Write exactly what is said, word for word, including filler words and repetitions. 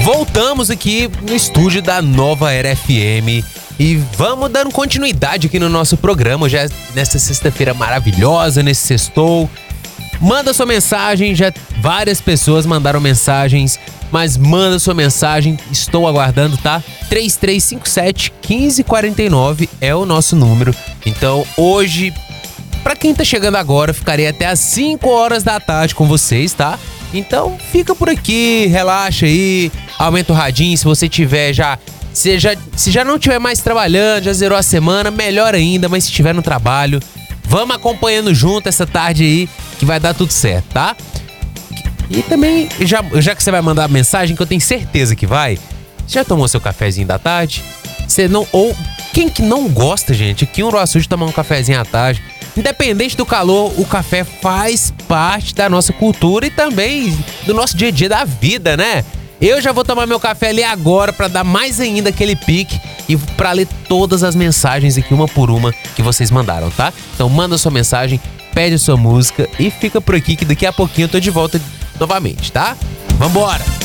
voltamos aqui no estúdio da Nova Era F M e vamos dando continuidade aqui no nosso programa, já nessa sexta-feira maravilhosa, nesse sextou. Manda sua mensagem, já várias pessoas mandaram mensagens, mas manda sua mensagem, estou aguardando, tá? três três cinco sete, um cinco quatro nove é o nosso número. Então hoje, pra quem tá chegando agora, ficarei até às cinco horas da tarde com vocês, tá? Então fica por aqui, relaxa aí, aumenta o radinho, se você tiver já... Se já, se já não tiver mais trabalhando, já zerou a semana, melhor ainda, mas se estiver no trabalho, vamos acompanhando junto essa tarde aí, que vai dar tudo certo, tá? E também, já, já que você vai mandar mensagem, que eu tenho certeza que vai, você já tomou seu cafezinho da tarde? Você não... Ou quem que não gosta, gente, aqui em Uruaçu de tomar um cafezinho à tarde, independente do calor, o café faz parte da nossa cultura e também do nosso dia a dia da vida, né? Eu já vou tomar meu café ali agora pra dar mais ainda aquele pique e pra ler todas as mensagens aqui, uma por uma, que vocês mandaram, tá? Então manda sua mensagem, pede sua música e fica por aqui que daqui a pouquinho eu tô de volta novamente, tá? Vambora!